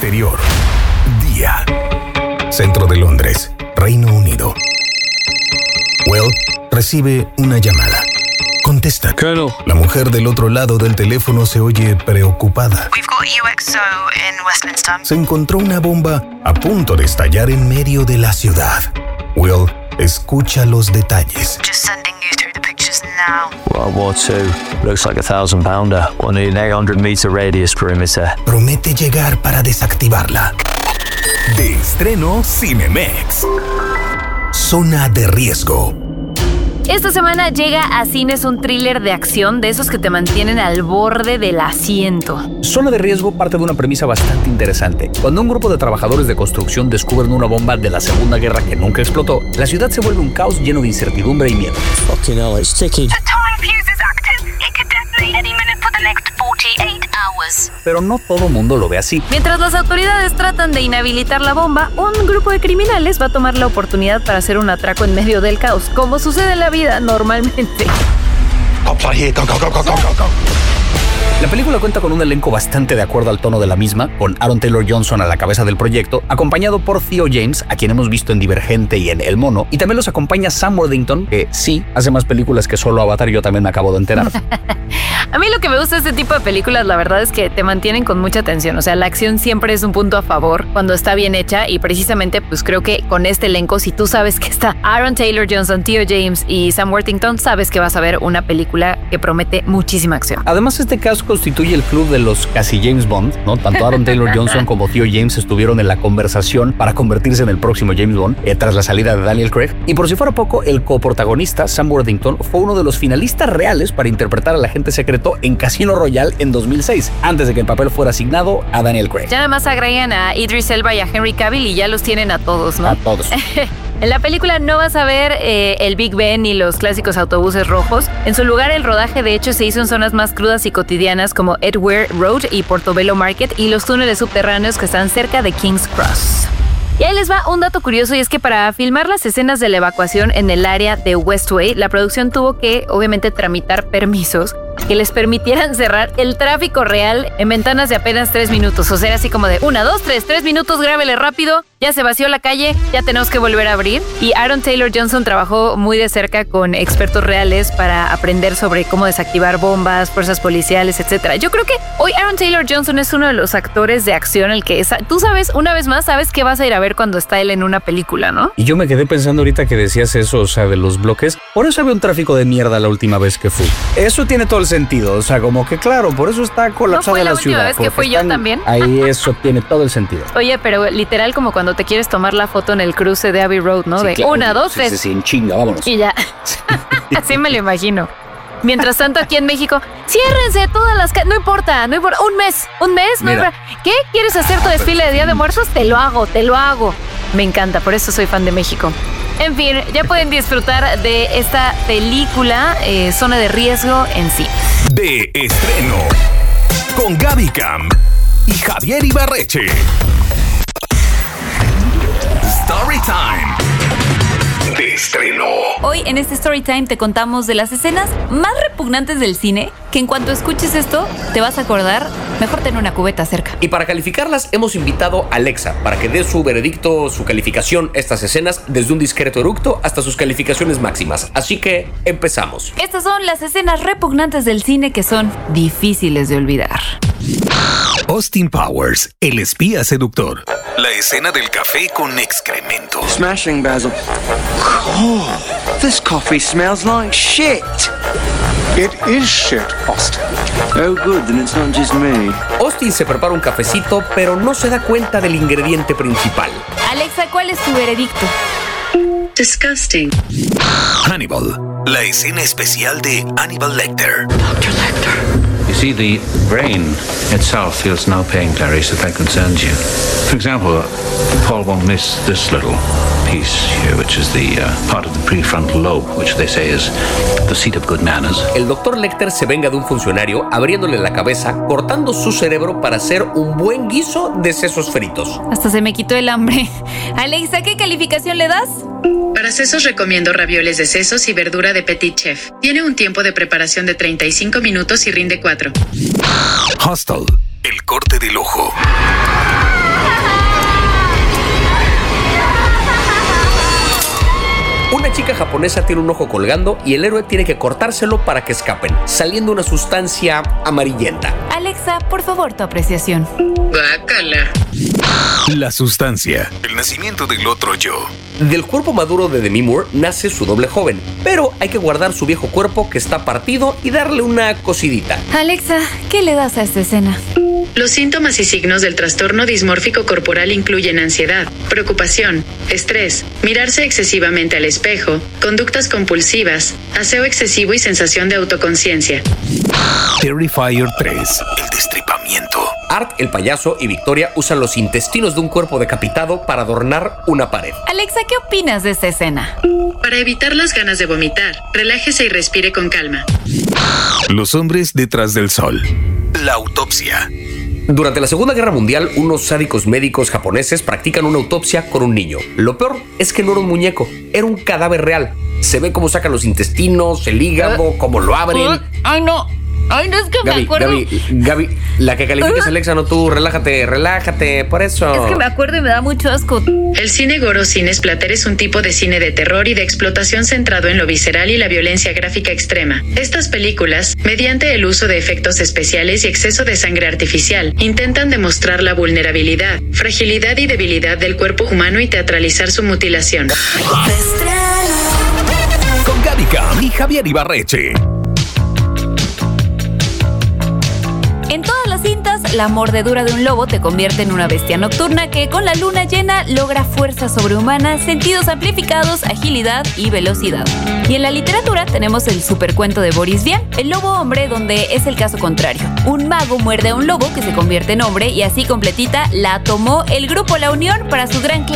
exterior. Día. Centro de Londres, Reino Unido. Will recibe una llamada. Contesta. Colonel. La mujer del otro lado del teléfono se oye preocupada. We've got UXO in Westminster. Se encontró una bomba a punto de estallar en medio de la ciudad. Will escucha los detalles. Just sending you through the pictures now. World War II. Looks like a 1,000-pounder. One in 800-meter radius perimeter. Promete llegar para desactivarla. De estreno Cinemex. Zona de riesgo. Esta semana llega a cines un thriller de acción de esos que te mantienen al borde del asiento. Zona de riesgo parte de una premisa bastante interesante. Cuando un grupo de trabajadores de construcción descubren una bomba de la Segunda Guerra que nunca explotó, la ciudad se vuelve un caos lleno de incertidumbre y miedo. Fucking hell, it's ticking. The time fuse is active. It could detonate any minute for the next 48 hours. Pero no todo mundo lo ve así. Mientras las autoridades tratan de inhabilitar la bomba, un grupo de criminales va a tomar la oportunidad para hacer un atraco en medio del caos, como sucede en la vida normalmente. La película cuenta con un elenco bastante de acuerdo al tono de la misma, con Aaron Taylor Johnson a la cabeza del proyecto, acompañado por Theo James, a quien hemos visto en Divergente y en El Mono, y también los acompaña Sam Worthington, que sí, hace más películas que solo Avatar, yo también me acabo de enterar. A mí lo que me gusta de este tipo de películas, la verdad es que te mantienen con mucha atención. O sea, la acción siempre es un punto a favor cuando está bien hecha y precisamente pues creo que con este elenco, si tú sabes que está Aaron Taylor Johnson, Theo James y Sam Worthington, sabes que vas a ver una película que promete muchísima acción. Además, este caso constituye el club de los casi James Bond, ¿no? Tanto Aaron Taylor Johnson como Theo James estuvieron en la conversación para convertirse en el próximo James Bond tras la salida de Daniel Craig. Y por si fuera poco, el coprotagonista, Sam Worthington, fue uno de los finalistas reales para interpretar al agente secreto en Casino Royale en 2006, antes de que el papel fuera asignado a Daniel Craig. Ya nada más agregan a Idris Elba y a Henry Cavill y ya los tienen a todos, ¿no? A todos. En la película no vas a ver el Big Ben ni los clásicos autobuses rojos. En su lugar, el rodaje de hecho se hizo en zonas más crudas y cotidianas como Edgware Road y Portobello Market y los túneles subterráneos que están cerca de King's Cross. Y ahí les va un dato curioso y es que para filmar las escenas de la evacuación en el área de Westway, la producción tuvo que obviamente tramitar permisos que les permitieran cerrar el tráfico real en ventanas de apenas 3 minutos. O sea, así como de 1, 2, 3 minutos, grábele rápido, ya se vació la calle, ya tenemos que volver a abrir. Y Aaron Taylor Johnson trabajó muy de cerca con expertos reales para aprender sobre cómo desactivar bombas, fuerzas policiales, etc. Yo creo que hoy Aaron Taylor Johnson es uno de los actores de acción el que tú sabes, una vez más, sabes que vas a ir a ver cuando está él en una película, ¿no? Y yo me quedé pensando ahorita que decías eso, o sea, de los bloques. Por eso había un tráfico de mierda la última vez que fui. Eso tiene todo el sentido, o sea, como que claro, por eso está colapsada la ciudad. ¿No fue la última vez que fui yo también? Ahí eso tiene todo el sentido. Oye, pero literal como cuando te quieres tomar la foto en el cruce de Abbey Road, ¿no? Sí, de claro. 1, 2, 3. Sí, en chinga, vámonos. Y ya. Así me lo imagino. Mientras tanto, aquí en México, ciérrense todas las calles. No importa. Un mes, no importa. ¿Qué? ¿Quieres hacer tu desfile de Día de Muertos? Te lo hago. Me encanta, por eso soy fan de México. En fin, ya pueden disfrutar de esta película, Zona de Riesgo en sí. De estreno. Con Gaby Cam y Javier Ibarreche. Storytime. De estreno. Hoy en este Storytime te contamos de las escenas más repugnantes del cine, que en cuanto escuches esto te vas a acordar, mejor tener una cubeta cerca. Y para calificarlas hemos invitado a Alexa para que dé su veredicto, su calificación a estas escenas, desde un discreto eructo hasta sus calificaciones máximas. Así que empezamos. Estas son las escenas repugnantes del cine que son difíciles de olvidar. Austin Powers, el espía seductor. La escena del café con excremento. Smashing, Basil. Oh, this coffee smells like shit. It is shit, Austin. Oh, good, then it's not just me. Austin se prepara un cafecito, pero no se da cuenta del ingrediente principal. Alexa, ¿cuál es tu veredicto? Disgusting. Hannibal, la escena especial de Hannibal Lecter. Dr. Lecter. You see, the brain itself feels no pain, Clarice, if that concerns you. For example, Paul won't miss this little piece here, which is the part of the prefrontal lobe, which they say is the seat of good manners. El Dr. Lecter se venga de un funcionario abriéndole la cabeza, cortando su cerebro para hacer un buen guiso de sesos fritos. Hasta se me quitó el hambre. Alexa, ¿qué calificación le das? Para sesos recomiendo ravioles de sesos y verdura de Petit Chef. Tiene un tiempo de preparación de 35 minutos y rinde 4. Hostel, el corte del ojo. Una chica japonesa tiene un ojo colgando y el héroe tiene que cortárselo para que escapen, saliendo una sustancia amarillenta. Alexa, por favor, tu apreciación. Guácala. La sustancia. El nacimiento del otro yo. Del cuerpo maduro de Demi Moore nace su doble joven, pero hay que guardar su viejo cuerpo que está partido y darle una cosidita. Alexa, ¿qué le das a esta escena? Los síntomas y signos del trastorno dismórfico corporal incluyen ansiedad, preocupación, estrés, mirarse excesivamente al espejo, conductas compulsivas, aseo excesivo y sensación de autoconciencia. Terrifier 3. El destripamiento. Art, el payaso, y Victoria usan los intestinos de un cuerpo decapitado para adornar una pared. Alexa, ¿qué opinas de esta escena? Para evitar las ganas de vomitar, relájese y respire con calma. Los hombres detrás del sol. La autopsia. Durante la Segunda Guerra Mundial, unos sádicos médicos japoneses practican una autopsia con un niño. Lo peor es que no era un muñeco, era un cadáver real. Se ve cómo sacan los intestinos, el hígado, cómo lo abren. ¡Ay, no! ¡Ay, no, es que me acuerdo! Gaby, la que califiques Alexa, no tú. Relájate, por eso. Es que me acuerdo y me da mucho asco. El cine gore o cine splatter es un tipo de cine de terror y de explotación centrado en lo visceral y la violencia gráfica extrema. Estas películas, mediante el uso de efectos especiales y exceso de sangre artificial, intentan demostrar la vulnerabilidad, fragilidad y debilidad del cuerpo humano y teatralizar su mutilación. Con Gaby Cam y Javier Ibarreche. En todas las cintas, la mordedura de un lobo te convierte en una bestia nocturna que con la luna llena logra fuerza sobrehumana, sentidos amplificados, agilidad y velocidad. Y en la literatura tenemos el supercuento de Boris Vian, El lobo hombre, donde es el caso contrario. Un mago muerde a un lobo que se convierte en hombre y así completita la tomó el grupo La Unión para su gran